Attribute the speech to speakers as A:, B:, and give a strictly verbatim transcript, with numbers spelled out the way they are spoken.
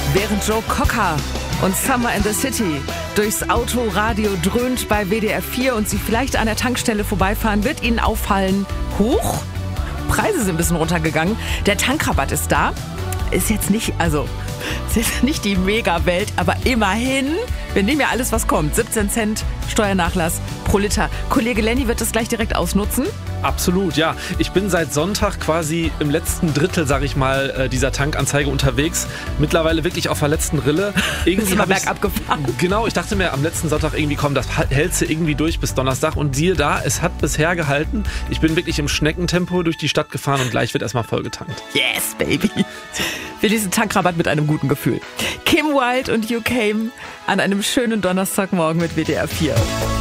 A: Während Joe Cocker und Summer in the City durchs Autoradio dröhnt bei W D R vier und Sie vielleicht an der Tankstelle vorbeifahren, wird Ihnen auffallen, huch, Preise sind ein bisschen runtergegangen. Der Tankrabatt ist da. Ist jetzt nicht, also, ist jetzt nicht die Mega-Welt, aber immerhin, wir nehmen ja alles, was kommt. siebzehn Cent Steuernachlass pro Liter. Kollege Lenny wird das gleich direkt ausnutzen.
B: Absolut, ja. Ich bin seit Sonntag quasi im letzten Drittel, sag ich mal, dieser Tankanzeige unterwegs. Mittlerweile wirklich auf der letzten Rille.
A: Irgendwie mal bergab gefahren.
B: Genau, ich dachte mir am letzten Sonntag irgendwie, komm, das hältst du irgendwie durch bis Donnerstag. Und siehe da, es hat bisher gehalten. Ich bin wirklich im Schneckentempo durch die Stadt gefahren und gleich wird erstmal voll getankt.
A: Yes, baby. Wir diesen Tankrabatt mit einem guten Gefühl. Kim Wilde und You Came an einem schönen Donnerstagmorgen mit W D R vier.